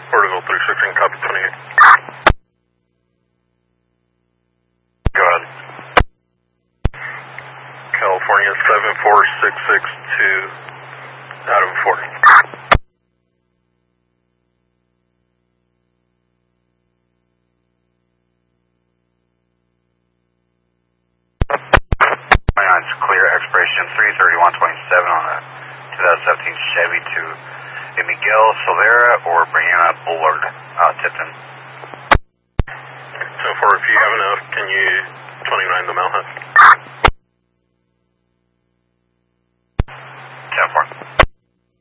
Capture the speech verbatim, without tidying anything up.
Porterville three sixteen, copy twenty-eight. Go ahead. California seven four six six two, Adam four. twenty-nine is clear, expiration three thirty-one twenty-seven on a twenty seventeen Chevy to a Miguel Silvera or Brianna Bullard, uh, Tipton. So far, if you have enough, can you twenty-nine the Malhut? ten four.